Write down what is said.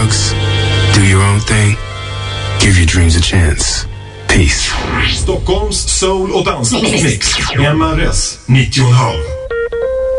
drugs, do your own thing, give your dreams a chance. Peace. Stockholms soul- och dansmix. MRS 90,5.